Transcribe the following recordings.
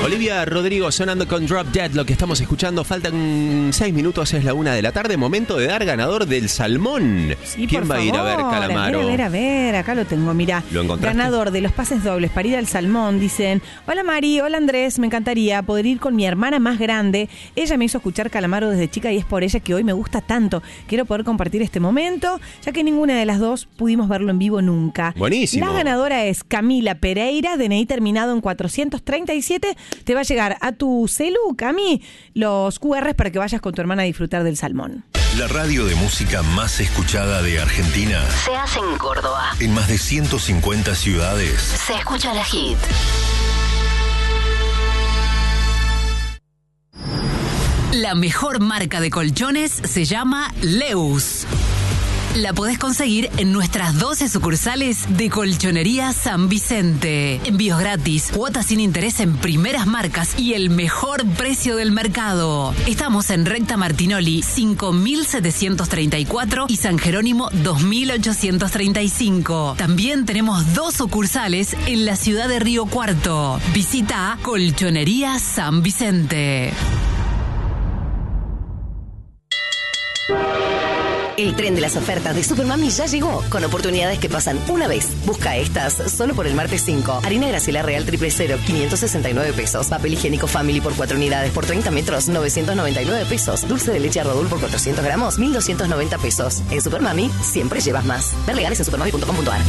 Olivia Rodrigo sonando con Drop Dead, lo que estamos escuchando. Faltan 6 minutos, es la 1 de la tarde. Momento de dar ganador del salmón. Sí, ¿Quién va a ir a ver Calamaro? A ver, acá lo tengo, mirá. ¿Lo encontraste? Ganador de los pases dobles para ir al salmón, dicen: hola Mari, hola Andrés, me encantaría poder ir con mi hermana más grande. Ella me hizo escuchar Calamaro desde chica y es por ella que hoy me gusta tanto. Quiero poder compartir este momento, ya que ninguna de las dos pudimos verlo en vivo nunca. Buenísimo. La ganadora es Camila Pereira, DNI terminado en 437. Te va a llegar a tu celu, Cami, los QRs para que vayas con tu hermana a disfrutar del salmón. La radio de música más escuchada de Argentina Se hace en Córdoba. en más de 150 ciudades. Se escucha la hit. La mejor marca de colchones se llama Leus. La podés conseguir en nuestras 12 sucursales de Colchonería San Vicente. Envíos gratis, cuotas sin interés en primeras marcas y el mejor precio del mercado. Estamos en Recta Martinoli 5734 y San Jerónimo 2835. También tenemos 2 sucursales en la ciudad de Río Cuarto. Visita Colchonería San Vicente. El tren de las ofertas de Supermami ya llegó, con oportunidades que pasan una vez. Busca estas solo por el martes 5. Harina Graciela Real 000, 569 pesos. Papel higiénico Family por 4 unidades por 30 metros, 999 pesos. Dulce de leche Rodul por 400 gramos, 1.290 pesos. En Supermami siempre llevas más. Ver legales en supermami.com.ar.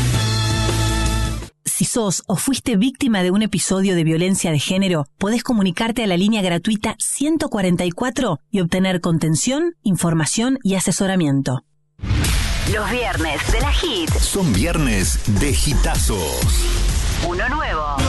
Si sos o fuiste víctima de un episodio de violencia de género, podés comunicarte a la línea gratuita 144 y obtener contención, información y asesoramiento. Los viernes de la hit. Son viernes de hitazos. Uno nuevo.